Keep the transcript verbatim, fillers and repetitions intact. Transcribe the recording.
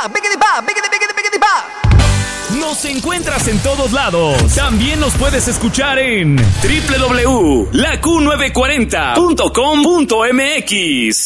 bop, biggity bop, biggity, biggity, biggity bop. Nos encuentras en todos lados. También nos puedes escuchar en doble u doble u doble u punto la q novecientos cuarenta punto com punto m x.